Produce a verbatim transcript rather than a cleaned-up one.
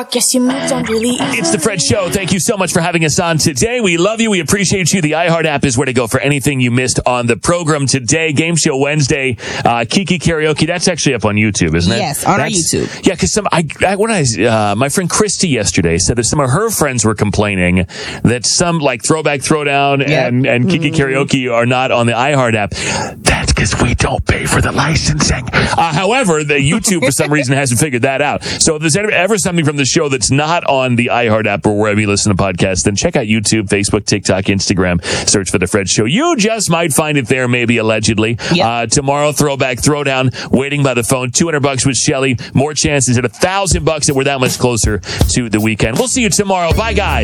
Guess you moved on really easy. It's the Fred Show. Thank you so much for having us on today. We love you. We appreciate you. The iHeart app is where to go for anything you missed on the program today. Game Show Wednesday, uh, Kiki Karaoke. That's actually up on YouTube, isn't it? Yes, on That's, our YouTube. Yeah, because some I, I when I uh, my friend Christy yesterday said that some of her friends were complaining that some like Throwback Throwdown Yep. and and Kiki Mm-hmm. Karaoke are not on the iHeart app. That's because we don't pay for the licensing. Uh, however, the YouTube for some reason hasn't figured that out. So if there's ever, ever something from the show that's not on the iHeart app or wherever you listen to podcasts, then check out YouTube, Facebook, TikTok, Instagram. Search for The Fred Show. You just might find it there, maybe allegedly. Yep. Uh, tomorrow, Throwback Throwdown, waiting by the phone. two hundred bucks with Shelly. More chances at one thousand bucks, and we're that much closer to the weekend. We'll see you tomorrow. Bye, guys.